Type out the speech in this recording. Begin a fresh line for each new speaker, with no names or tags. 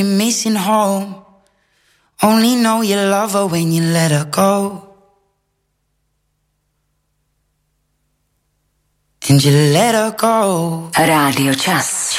missing home. Only know you love her when you let her go. And you let her go.
Rádio Čas.